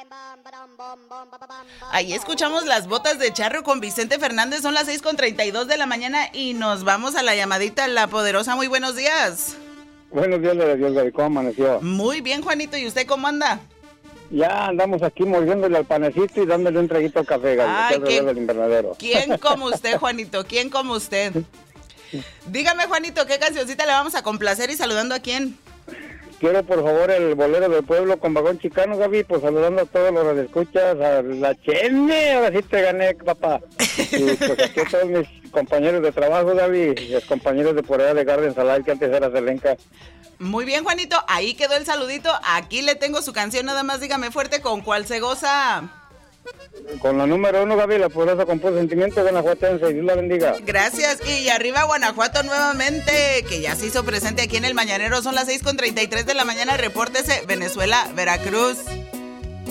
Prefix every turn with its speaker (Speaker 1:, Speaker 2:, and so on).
Speaker 1: Ahí escuchamos Las Botas de Charro con Vicente Fernández. Son las 6:32 de la mañana y nos vamos a la llamadita La Poderosa. Muy buenos días.
Speaker 2: Buenos días, Dios, ¿cómo amaneció?
Speaker 1: Muy bien, Juanito. ¿Y usted cómo anda?
Speaker 2: Ya andamos aquí mordiéndole al panecito y dándole un traguito de café, del invernadero.
Speaker 1: ¿Quién como usted, Juanito? ¿Quién como usted? Dígame, Juanito, ¿qué cancioncita le vamos a complacer y saludando a quién?
Speaker 2: Quiero, por favor, el Bolero del Pueblo con Vagón Chicano, Gaby, pues saludando a todos los que escuchas, a la Chene, ahora sí te gané, papá. Y pues aquí a todos mis compañeros de trabajo, Gaby, los compañeros de por allá de Garden Salai, que antes era Selenca.
Speaker 1: Muy bien, Juanito, ahí quedó el saludito. Aquí le tengo su canción, nada más dígame fuerte con cuál se goza.
Speaker 2: Con la número 1, Gaby, La Poderosa con Puro Sentimiento, guanajuatense, Dios la bendiga.
Speaker 1: Gracias, y arriba Guanajuato nuevamente, que ya se hizo presente aquí en el Mañanero. Son las 6:33 de la mañana, repórtese Venezuela, Veracruz.